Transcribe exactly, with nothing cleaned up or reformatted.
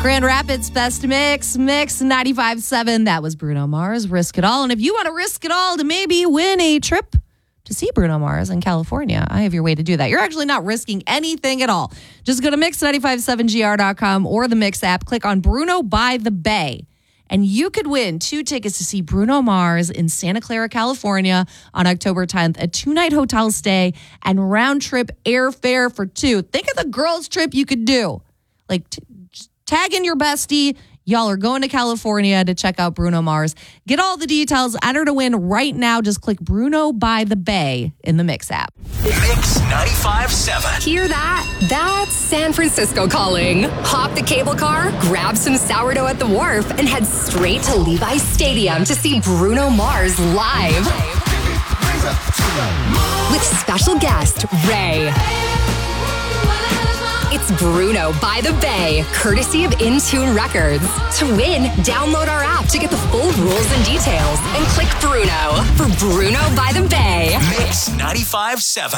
Grand Rapids Best Mix, Mix ninety-five point seven. That was Bruno Mars, Risk It All. And if you want to risk it all to maybe win a trip to see Bruno Mars in California, I have your way to do that. You're actually not risking anything at all. Just go to mix nine five seven G R dot com or the Mix app. Click on Bruno by the Bay. And you could win two tickets to see Bruno Mars in Santa Clara, California on October tenth, a two-night hotel stay and round-trip airfare for two. Think of the girls' trip you could do. Like, t- tag in your bestie. Y'all are going to California to check out Bruno Mars. Get all the details. Enter to win right now. Just click Bruno by the Bay in the Mix app. Mix ninety-five point seven. Hear that? That's San Francisco calling. Hop the cable car, grab some sourdough at the wharf, and head straight to Levi's Stadium to see Bruno Mars live. With special guest, Ray. It's Bruno by the Bay, courtesy of Intune Records. To win, download our app to get the full rules and details and click Bruno for Bruno by the Bay. Mix ninety-five point seven.